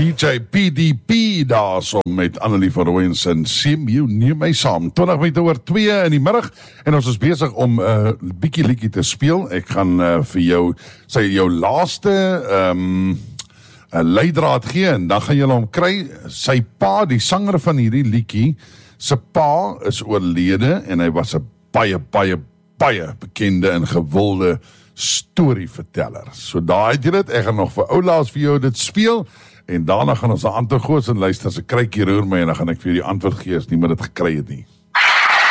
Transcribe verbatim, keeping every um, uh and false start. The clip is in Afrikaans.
D J P D P daar so met Annelie van Rooyen se Seem Jou Neem My Saam. twintig minute oor twee in die middag en ons is besig om 'n uh, bietjie liedjie te speel. Ek gaan uh, vir jou sy jou laaste ehm um, 'n leidraad gee en dan gaan julle hom kry. Sy pa, die sanger van hierdie liedjie, se pa is oorlede en hy was 'n baie baie baie bekende en gewilde storieverteller. So daar het jy dit, ek gaan nog vir oulaas vir jou dit speel en daarna gaan ons 'n antwoord gooi en luister, as 'n kruikie roer my en dan gaan ek vir jou die antwoord gee as niemand dit gekry het nie.